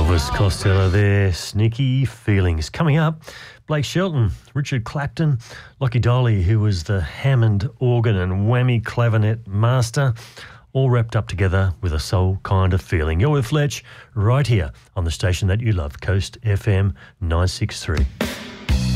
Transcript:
Elvis Costello there, Sneaky Feelings. Coming up, Blake Shelton, Richard Clapton, Lockie Dolly, who was the Hammond organ and whammy clavinet master, all wrapped up together with a soul kind of feeling. You're with Fletch right here on the station that you love, Coast FM 963.